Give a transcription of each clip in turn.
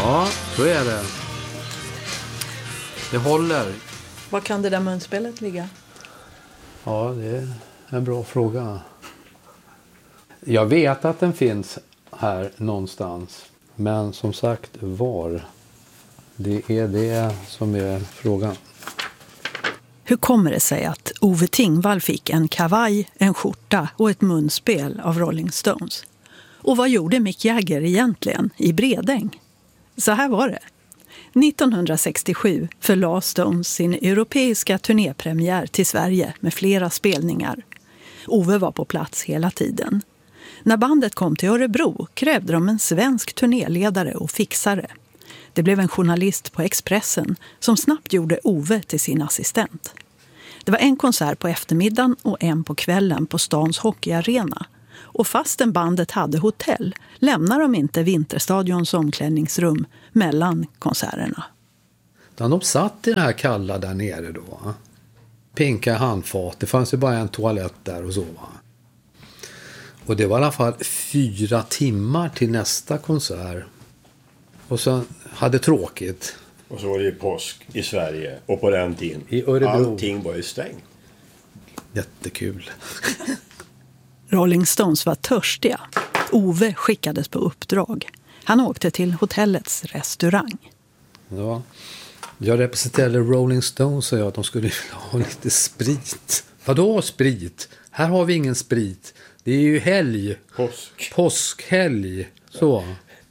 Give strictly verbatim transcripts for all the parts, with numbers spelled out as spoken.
Ja, så är det. Det håller. Var kan det där munspelet ligga? Ja, det är en bra fråga. Jag vet att den finns här någonstans. Men som sagt, var? Det är det som är frågan. Hur kommer det sig att Ove Tingvall fick en kavaj, en skjorta och ett munspel av Rolling Stones? Och vad gjorde Mick Jagger egentligen i Bredäng? Så här var det. nittonhundrasextiosju förlade Stones sin europeiska turnépremiär till Sverige med flera spelningar. Ove var på plats hela tiden. När bandet kom till Örebro krävde de en svensk turnéledare och fixare. Det blev en journalist på Expressen som snabbt gjorde Ove till sin assistent. Det var en konsert på eftermiddagen och en på kvällen på stans hockeyarena. Och fastän bandet hade hotell lämnar de inte Vinterstadions omklädningsrum mellan konserterna. De satt i det här kalla där nere då. Pinka handfat. Det fanns ju bara en toalett där och så. Och det var i alla fall fyra timmar till nästa konsert. Och så hade tråkigt. Och så var det påsk i Sverige. Och på den tiden. I Örebro. Allting var ju stängt. Jättekul. Rolling Stones var törstiga. Ove skickades på uppdrag. Han åkte till hotellets restaurang. Ja. Jag representerade Rolling Stones och jag att de skulle ha lite sprit. Vadå sprit? Här har vi ingen sprit. Det är ju helg. Påsk. Påskhelg. Så.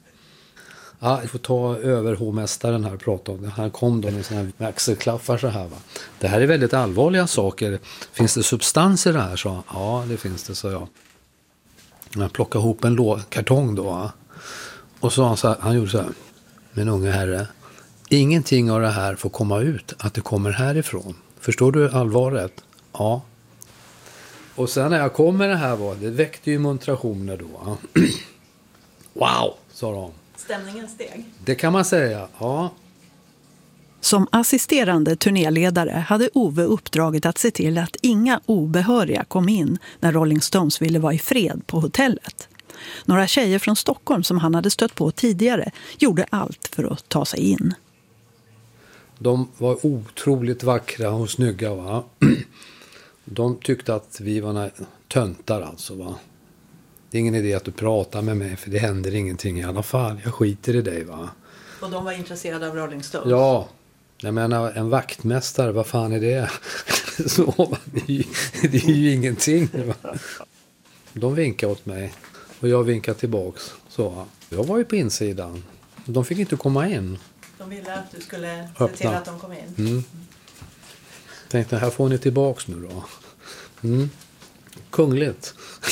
Ja, jag får ta över hovmästaren här och prata om det. Han kom då med sina växelklaffar så här va. Det här är väldigt allvarliga saker. Finns det substanser där? Så, ja, det finns det, så jag. Jag plockade ihop en lå- kartong då va. Och så han, så här, han gjorde så här. Min unge herre. Ingenting av det här får komma ut att det kommer härifrån. Förstår du allvaret? Ja. Och sen när jag kom med det här var det väckte ju montrationer då. Wow, sa de. Stämningen steg. Det kan man säga, ja. Som assisterande turnéledare hade Ove uppdraget att se till att inga obehöriga kom in när Rolling Stones ville vara i fred på hotellet. Några tjejer från Stockholm som han hade stött på tidigare gjorde allt för att ta sig in. De var otroligt vackra och snygga va. De tyckte att vi var töntar alltså va. Det är ingen idé att du pratar med mig för det händer ingenting i alla fall. Jag skiter i dig va. Och de var intresserade av Rolling Stones? Ja, jag menar en vaktmästare, vad fan är det? Så, det är ju, det är ju ingenting va. De vinkade åt mig och jag vinkade tillbaks. Så, jag var ju på insidan. De fick inte komma in. De ville att du skulle Öppna. se till att de kom in. Mm. Tänkte, här får ni tillbaks nu då. Mm. Kungligt.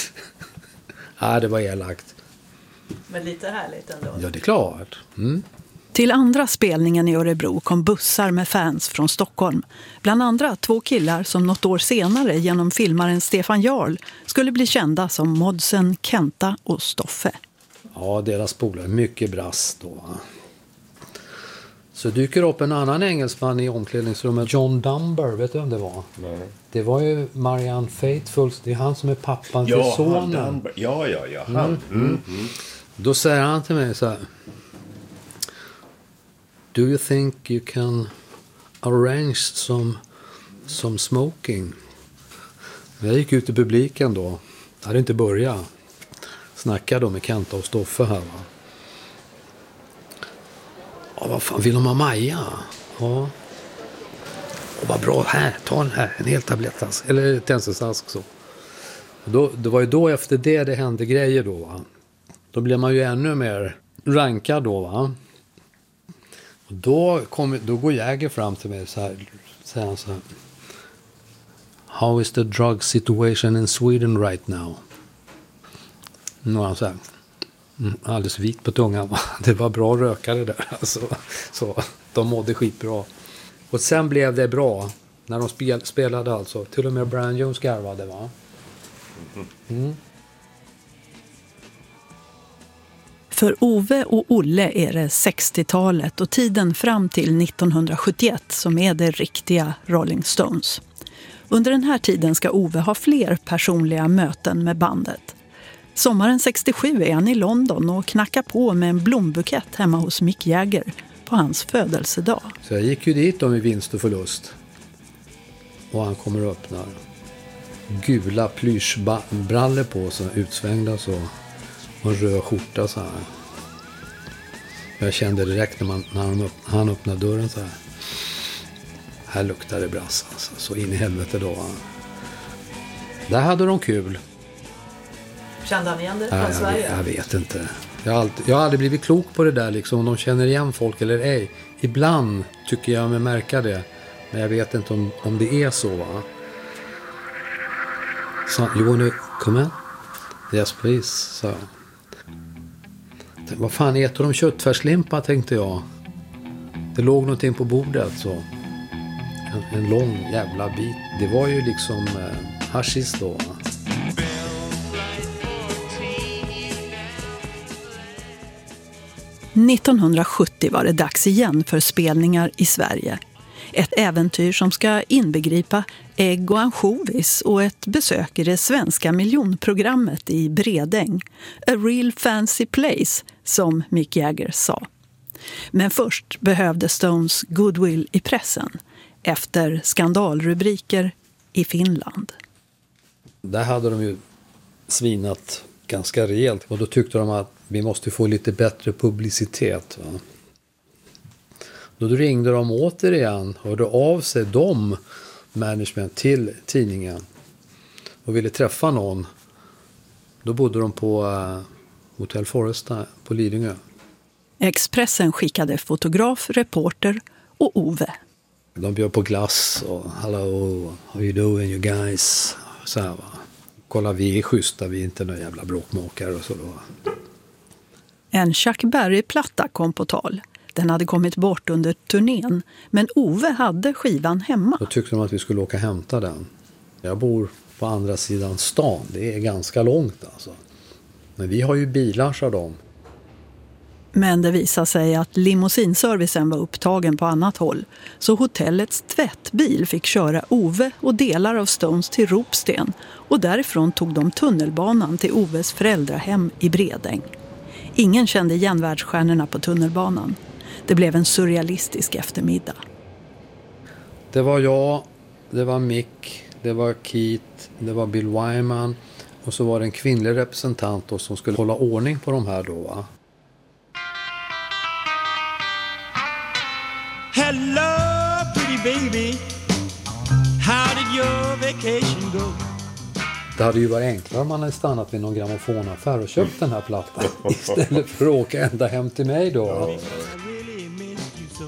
Ja, det var elakt. Men lite härligt ändå. Ja, det är klart. Mm. Till andra spelningen i Örebro kom bussar med fans från Stockholm. Bland andra två killar som något år senare genom filmaren Stefan Jarl skulle bli kända som Modsen, Kenta och Stoffe. Ja, deras polare. Mycket brass då. Så dyker upp en annan engelsman i omklädningsrummet. John Dunbar, vet du vem det var? Nej. Det var ju Marianne Faithfull. Det är han som är pappan Ja, till sonen. han Dunbar. Ja, ja, ja. Han. Mm. Mm. Mm. Då säger han till mig så här. Do you think you can arrange some, some smoking? Jag gick ut i publiken då. Jag hade inte börjat. Snackade då med Kenta och Stoffe här va. Ja, vad fan vill de ha Maja? Ja. Och vad bra här, ta den här, en hel tablett alltså. Eller tändsticksask så. Och då, det var ju då efter det det hände grejer då va. Då blev man ju ännu mer rankad då va. Och då, kom, då går Jagger fram till mig så här, säger han så här. How is the drug situation in Sweden right now? Nu har han så här. Mm, alldeles vit på tungan. Det var bra rökare där. Alltså. Så de mådde skitbra. Och sen blev det bra. När de spel, spelade alltså. Till och med Brian Jones garvade va? Mm. För Ove och Olle är det sextiotalet och tiden fram till nittonhundrasjuttioett som är det riktiga Rolling Stones. Under den här tiden ska Ove ha fler personliga möten med bandet. Sommaren sextiosju är han i London och knackar på med en blombukett hemma hos Mick Jagger på hans födelsedag. Så jag gick ju dit då med vinst och förlust. Och han kommer och öppnar. Gula plyschbrallor på, så utsvängda så. Och en röd skjorta så här. Jag kände direkt när, man, när han, öpp, han öppnade dörren så här. Här luktar det brass alltså. Så in i helvete då. Där hade de kul. Kände han igen det från Nej, Sverige? Jag, jag vet inte. Jag har, alltid, jag har aldrig blivit klok på det där liksom. Om de känner igen folk eller ej. Ibland tycker jag mig märka det. Men jag vet inte om, om det är så, va? Så, you wanna come in? Yes, please. Så. Vad fan äter de köttfärslimpa, tänkte jag. Det låg någonting på bordet så. En, en lång jävla bit. Det var ju liksom eh, hashish då, va? nittonhundrasjuttio var det dags igen för spelningar i Sverige. Ett äventyr som ska inbegripa ägg och ansjovis och ett besök i det svenska miljonprogrammet i Bredäng. A real fancy place, som Mick Jagger sa. Men först behövde Stones goodwill i pressen efter skandalrubriker i Finland. Där hade de ju svinat ganska rejält och då tyckte de att vi måste få lite bättre publicitet, va? Då ringde de återigen, hörde av sig de management till tidningen och ville träffa någon. Då bodde de på uh, Hotel Foresta på Lidingö. Expressen skickade fotograf, reporter och Ove. De bjöd på glass och hello, how you doing you guys? Så här, va. Kolla, vi är schyssta, vi är inte några jävla bråkmakare och så då. En Chuck Berry-platta kom på tal. Den hade kommit bort under turnén, men Ove hade skivan hemma. Då tyckte de att vi skulle åka och hämta den. Jag bor på andra sidan stan, det är ganska långt alltså. Men vi har ju bilar, sa de. Men det visade sig att limousinservicen var upptagen på annat håll. Så hotellets tvättbil fick köra Ove och delar av Stones till Ropsten. Och därifrån tog de tunnelbanan till Oves föräldrahem i Bredäng. Ingen kände igen världsstjärnorna på tunnelbanan. Det blev en surrealistisk eftermiddag. Det var jag, det var Mick, det var Keith, det var Bill Wyman. Och så var det en kvinnlig representant då, som skulle hålla ordning på de här då, va? Hello, pretty baby. How did your vacation go? Det hade ju varit enklare om man hade stannat vid någon grammofonaffär och köpt den här plattan istället för att åka ända hem till mig då. I really missed you so.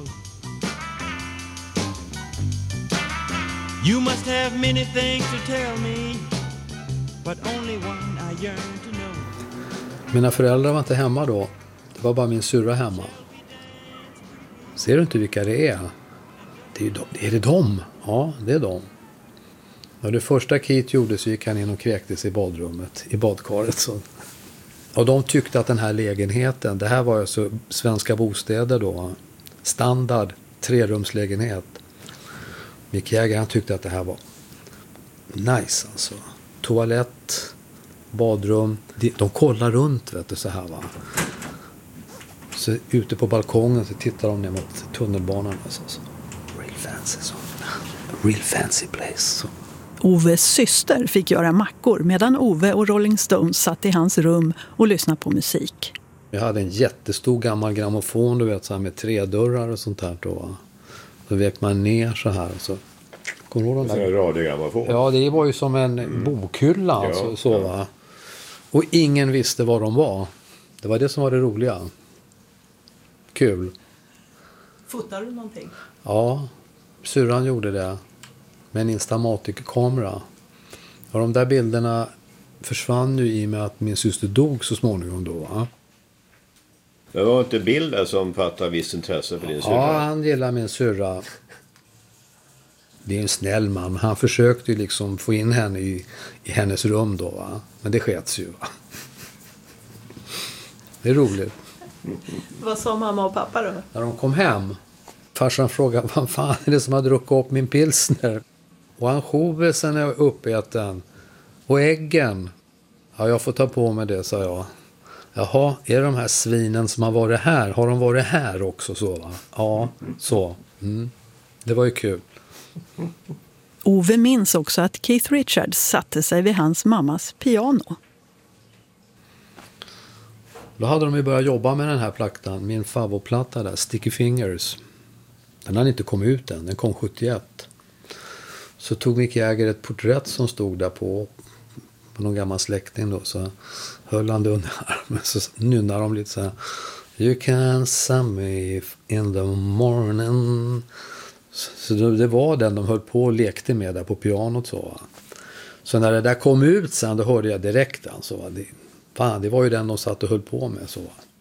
You must have many things to tell me, but only one I yearn to know. Mina föräldrar var inte hemma då. Det var bara min syrra hemma. Ser du inte vilka det är? Det är, ju de. Är det de? Ja, det är de. Och det första Keith gjorde så gick han in och kräktes i badrummet, i badkaret. Så. Och de tyckte att den här lägenheten, det här var alltså Svenska Bostäder då, standard trerumslägenhet. Mick Jagger, han tyckte att det här var nice alltså. Toalett, badrum, de, de kollar runt, vet du, så här, va. Så ute på balkongen så tittar de ner mot tunnelbanan. Alltså, så. Real fancy, så. Real fancy place. Så. Oves syster fick göra mackor medan Ove och Rolling Stones satt i hans rum och lyssnade på musik. Jag hade en jättestor gammal grammofon, du vet, så här med tre dörrar och sånt här då. Så vek man ner så här och så. Kommer du ihåg de där? Radiogrammofon. Ja, det var ju som en mm. bokhylla alltså, ja, så, va. Och ingen visste vad de var. Det var det som var det roliga. Kul. Fotar du någonting? Ja, syrran gjorde det med en Instamatic-kamera. Och de där bilderna försvann ju i och med att min syster dog så småningom då, va? Det var inte bilder som fattade visst intresse för din syrra? Ja, han gillar min syrra. Det är en snäll man. Han försökte ju liksom få in henne i, i hennes rum då, va? Men det skets ju, va? Det är roligt. Vad sa mamma och pappa då? När de kom hem, farsan frågade, vad fan är det som har druckit upp min pilsner? Och ansjovisen är uppäten. Och äggen. Ja, jag får ta på mig det, sa jag. Jaha, är det de här svinen som har varit här? Har de varit här också så, va? Ja, så. Mm. Det var ju kul. Ove minns också att Keith Richards satte sig vid hans mammas piano. Då hade de ju börjat jobba med den här plattan, min favoritplatta där, Sticky Fingers. Den hade inte kommit ut än, den kom sjuttioett. Så tog Mick Jagger ett porträtt som stod där på, på någon gammal släkting då, så höll han det under armen, så nynnade de lite så här. You can see me in the morning. Så det var den de höll på och lekte med där på pianot så. Så när det där kom ut sen, då hörde jag direkt alltså, det, fan, det var ju den de satt och höll på med så.